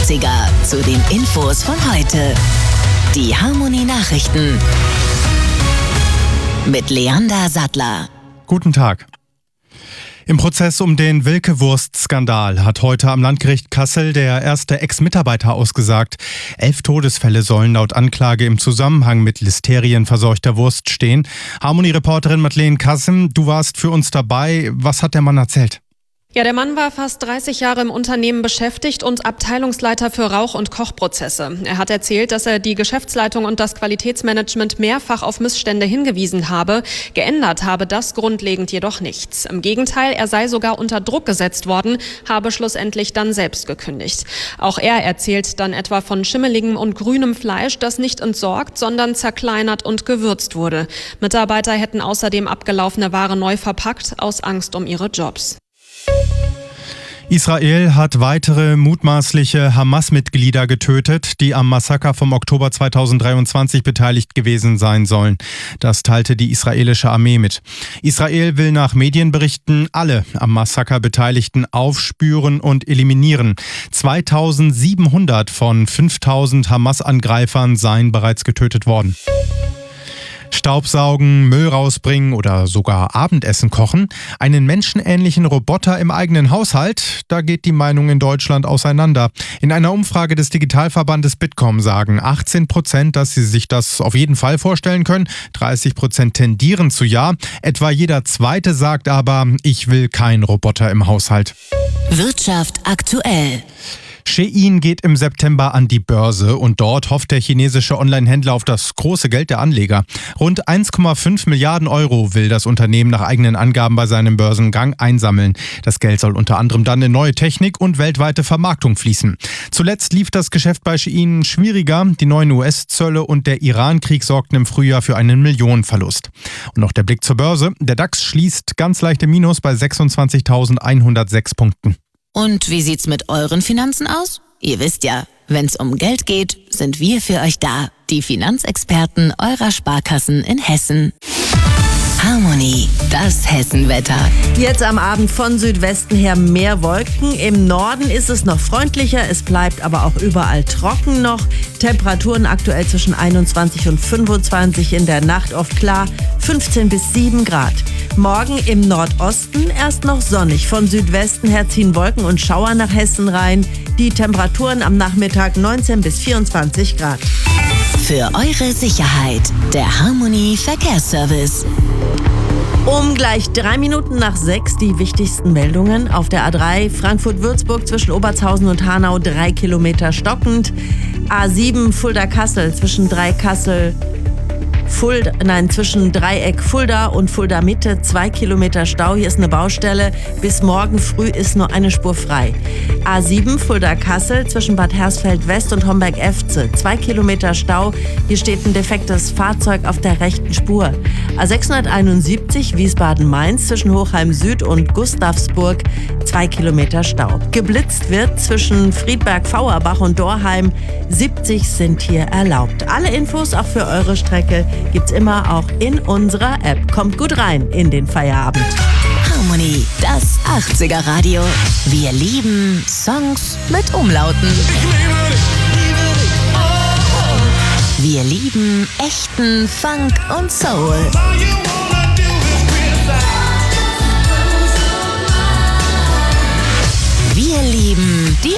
80er zu den Infos von heute. Die Harmony Nachrichten mit Leander Sattler. Guten Tag. Im Prozess um den Wilke-Wurst-Skandal hat heute am Landgericht Kassel der erste Ex-Mitarbeiter ausgesagt. 11 Todesfälle sollen laut Anklage im Zusammenhang mit listerienverseuchter Wurst stehen. Harmony-Reporterin Madeleine Kassim, du warst für uns dabei. Was hat der Mann erzählt? Ja, der Mann war fast 30 Jahre im Unternehmen beschäftigt und Abteilungsleiter für Rauch- und Kochprozesse. Er hat erzählt, dass er die Geschäftsleitung und das Qualitätsmanagement mehrfach auf Missstände hingewiesen habe. Geändert habe das grundlegend jedoch nichts. Im Gegenteil, er sei sogar unter Druck gesetzt worden, habe schlussendlich dann selbst gekündigt. Auch er erzählt dann etwa von schimmeligem und grünem Fleisch, das nicht entsorgt, sondern zerkleinert und gewürzt wurde. Mitarbeiter hätten außerdem abgelaufene Ware neu verpackt, aus Angst um ihre Jobs. Israel hat weitere mutmaßliche Hamas-Mitglieder getötet, die am Massaker vom Oktober 2023 beteiligt gewesen sein sollen. Das teilte die israelische Armee mit. Israel will nach Medienberichten alle am Massaker Beteiligten aufspüren und eliminieren. 2700 von 5000 Hamas-Angreifern seien bereits getötet worden. Staubsaugen, Müll rausbringen oder sogar Abendessen kochen. Einen menschenähnlichen Roboter im eigenen Haushalt, da geht die Meinung in Deutschland auseinander. In einer Umfrage des Digitalverbandes Bitkom sagen 18%, dass sie sich das auf jeden Fall vorstellen können. 30% tendieren zu ja. Etwa jeder Zweite sagt aber, ich will keinen Roboter im Haushalt. Wirtschaft aktuell. Shein geht im September an die Börse und dort hofft der chinesische Online-Händler auf das große Geld der Anleger. Rund 1,5 Milliarden Euro will das Unternehmen nach eigenen Angaben bei seinem Börsengang einsammeln. Das Geld soll unter anderem dann in neue Technik und weltweite Vermarktung fließen. Zuletzt lief das Geschäft bei Shein schwieriger. Die neuen US-Zölle und der Iran-Krieg sorgten im Frühjahr für einen Millionenverlust. Und noch der Blick zur Börse. Der DAX schließt ganz leicht im Minus bei 26.106 Punkten. Und wie sieht's mit euren Finanzen aus? Ihr wisst ja, wenn's um Geld geht, sind wir für euch da. Die Finanzexperten eurer Sparkassen in Hessen. Harmony, das Hessenwetter. Jetzt am Abend von Südwesten her mehr Wolken. Im Norden ist es noch freundlicher, es bleibt aber auch überall trocken noch. Temperaturen aktuell zwischen 21 und 25, in der Nacht oft klar, 15 bis 7 Grad. Morgen im Nordosten erst noch sonnig. Von Südwesten her ziehen Wolken und Schauer nach Hessen rein. Die Temperaturen am Nachmittag 19 bis 24 Grad. Für eure Sicherheit, der Harmony Verkehrsservice. Um gleich 3 Minuten nach 6 die wichtigsten Meldungen. Auf der A3 Frankfurt-Würzburg zwischen Obertshausen und Hanau 3 Kilometer stockend. A7 Fulda-Kassel zwischen zwischen Dreieck Fulda und Fulda Mitte 2 Kilometer Stau. Hier ist eine Baustelle. Bis morgen früh ist nur eine Spur frei. A7 Fulda-Kassel zwischen Bad Hersfeld West und Homberg-Efze 2 Kilometer Stau. Hier steht ein defektes Fahrzeug auf der rechten Spur. A671 Wiesbaden-Mainz zwischen Hochheim Süd und Gustavsburg 2 Kilometer Stau. Geblitzt wird zwischen Friedberg-Fauerbach und Dorheim. 70 sind hier erlaubt. Alle Infos auch für eure Strecke gibt's immer auch in unserer App. Kommt gut rein in den Feierabend. Harmony, das 80er Radio. Wir lieben Songs mit Umlauten. Wir lieben echten Funk und Soul. Wir lieben die